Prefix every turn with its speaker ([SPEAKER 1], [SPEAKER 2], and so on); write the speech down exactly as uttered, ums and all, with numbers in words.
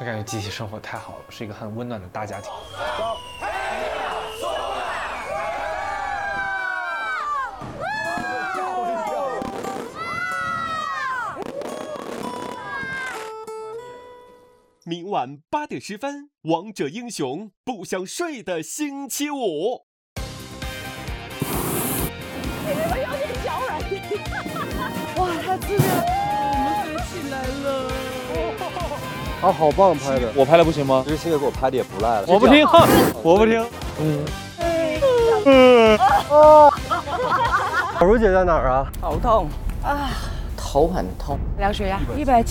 [SPEAKER 1] 我感觉集体生活太好了，是一个很温暖的大家庭。
[SPEAKER 2] 明晚八点十分，《王者英雄不想睡的星期五》。
[SPEAKER 3] 你们有点小软。哇，他这个我们飞起来了。
[SPEAKER 4] 啊，好棒拍的，
[SPEAKER 5] 我拍的不行吗？
[SPEAKER 4] 这个星爷给我拍的也不赖了。
[SPEAKER 5] 我不听，我不听。
[SPEAKER 4] 嗯。嗯。啊！小茹姐在哪儿啊？
[SPEAKER 3] 头痛啊，
[SPEAKER 6] 头很痛，
[SPEAKER 3] 量血压一百七。